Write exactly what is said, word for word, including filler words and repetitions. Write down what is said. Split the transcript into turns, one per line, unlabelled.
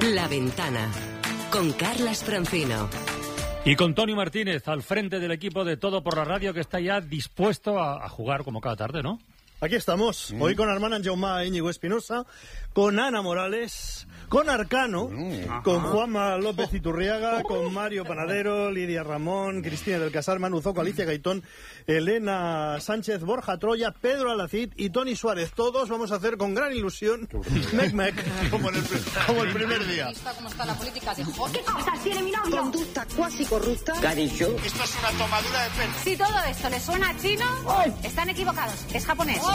La Ventana, con Carlas Francino.
Y con Toni Martínez al frente del equipo de Todo por la Radio, que está ya dispuesto a, a jugar como cada tarde, ¿no?
Aquí estamos, mm. hoy con Armand Anjaumá, Íñigo Espinosa, con Ana Morales, con Arcano, mm. con Juanma López Iturriaga, con Mario Panadero, Lidia Ramón, Cristina del Casal, Manu Zoco, Alicia Gaitón, Elena Sánchez, Borja Troya, Pedro Alacid y Toni Suárez. Todos vamos a hacer con gran ilusión Mec Mec, como, en el, como el primer día.
¿Cómo está la política de Jorge?
¿Qué cosas tiene mi novio?
Conducta cuasi corrupta.
¿Qué ha dicho?
Esto es una tomadura de pelo.
Si todo esto les suena a chino, ¡ay!, están equivocados. Es japonés.